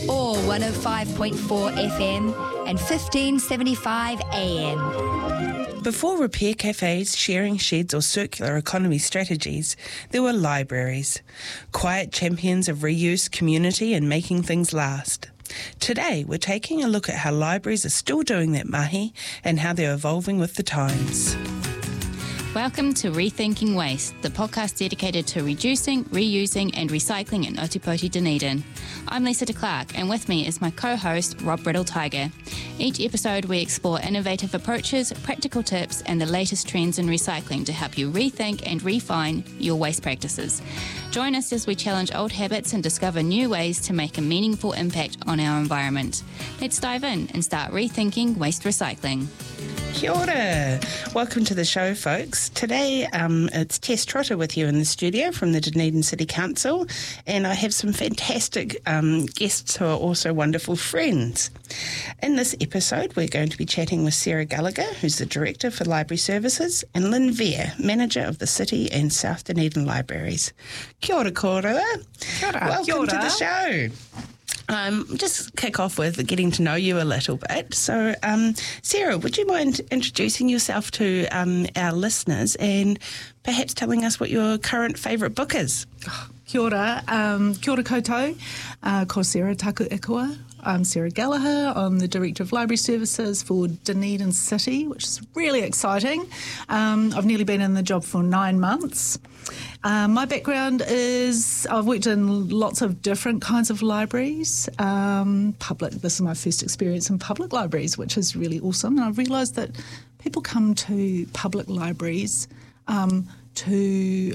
or 105.4 FM and 1575 AM. Before repair cafes, sharing sheds or circular economy strategies, there were libraries, quiet champions of reuse, community and making things last. Today, we're taking a look at how libraries are still doing that mahi and how they're evolving with the times. Welcome to Rethinking Waste, the podcast dedicated to reducing, reusing and recycling in Otipoti, Dunedin. I'm Lisa de Clark, and with me is my co-host, Rob Brittle-Tiger. Each episode we explore innovative approaches, practical tips and the latest trends in recycling to help you rethink and refine your waste practices. Join us as we challenge old habits and discover new ways to make a meaningful impact on our environment. Let's dive in and start rethinking waste recycling. Kia ora. Welcome to the show, folks. Today it's Tess Trotter with you in the studio from the Dunedin City Council, and I have some fantastic guests who are also wonderful friends. In this episode, we're going to be chatting with Sarah Gallagher, who's the Director for Library Services, and Lynn Vere, Manager of the City and South Dunedin Libraries. Kia ora kōrua. Kia ora. Welcome Kia ora. to the show. Just kick off with getting to know you a little bit. So, Sarah, would you mind introducing yourself to our listeners and perhaps telling us what your current favourite book is? Kia ora. Kia ora koutou. Ko Sarah taku ikua. I'm Sarah Gallagher. I'm the Director of Library Services for Dunedin City, which is really exciting. I've nearly been in the job for 9 months. My background is I've worked in lots of different kinds of libraries. This is my first experience in public libraries, which is really awesome. And I've realised that people come to public libraries to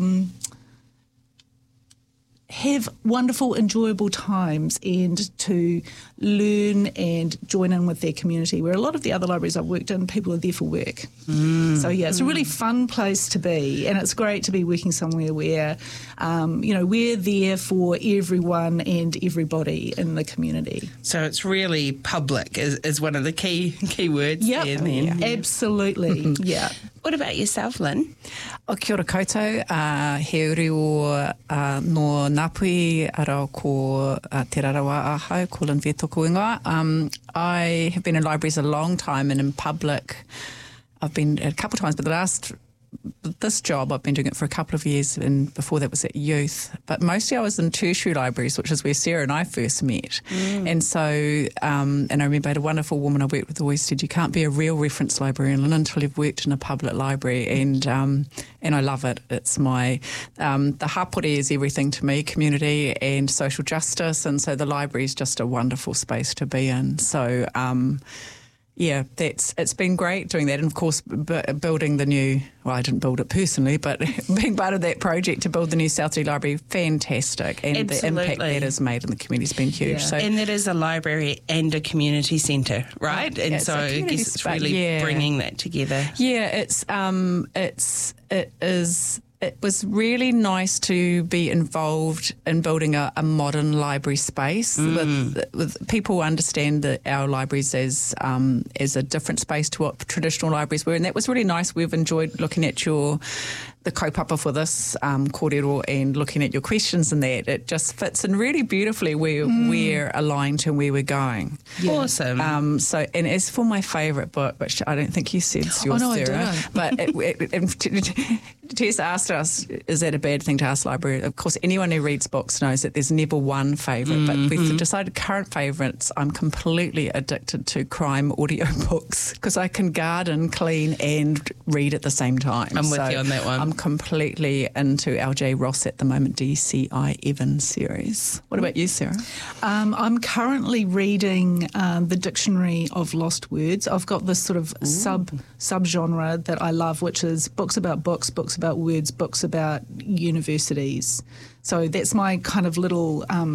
have wonderful, enjoyable times and to learn and join in with their community, where a lot of the other libraries I've worked in, people are there for work. So, yeah, it's a really fun place to be, and it's great to be working somewhere where, we're there for everyone and everybody in the community. So it's really public is one of the key words Yep. there then. Absolutely, yeah. What about yourself, Lynn? Kia ora koutou, he uri o no Ngāpuhi ara ko Te Rarawa ahau, ko Lynn Vere tōku ingoa. I have been in libraries a long time and in public. I've been a couple of times, but this job I've been doing it for a couple of years, and before that was at youth. But mostly I was in tertiary libraries, which is where Sarah and I first met. And so, and I remember I had a wonderful woman I worked with always said, you can't be a real reference librarian until you've worked in a public library. And I love it. It's the hapori is everything to me, community and social justice. And so the library is just a wonderful space to be in. So, yeah, it's been great doing that. And, of course, building the new, well, I didn't build it personally, but being part of that project to build the new South City Library, fantastic. And Absolutely. The impact that has made in the community has been huge. Yeah. So, And that is a library and a community centre, right? And it's so a I community guess it's space, really yeah. bringing that together. yeah, it was really nice to be involved in building a modern library space with people who understand that our libraries as a different space to what traditional libraries were, and that was really nice. We've enjoyed looking at the kaupapa for this kōrero and looking at your questions and that. It just fits in really beautifully where we're aligned to where we're going. Yeah. Awesome. And as for my favourite book, which I don't think you said it's yours, no, Sarah, I don't. but Tess asked us, is that a bad thing to ask library? Of course, anyone who reads books knows that there's never one favourite, but we've decided current favourites. I'm completely addicted to crime audiobooks because I can garden, clean and read at the same time. I'm with you on that one. I'm completely into L.J. Ross at the moment, D.C.I. Evans series. What about you, Sarah? I'm currently reading the Dictionary of Lost Words. I've got this sort of sub-genre that I love, which is books about words, books about universities. So that's my kind of little